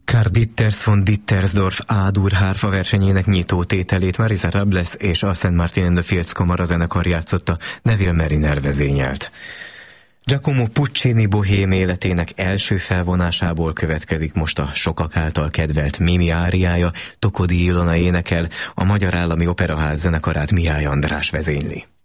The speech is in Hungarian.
Karl Ditters von Dittersdorf A-dur hárfa versenyének nyitótételét Marisa Robles és a St. Martin and the Fields kamarazenekar játszotta, Neville Mariner vezényelt. Giacomo Puccini bohém életének első felvonásából következik most a sokak által kedvelt Mimi áriája, Tokodi Ilona énekel, a Magyar Állami Operaház zenekarát Mihály András vezényli.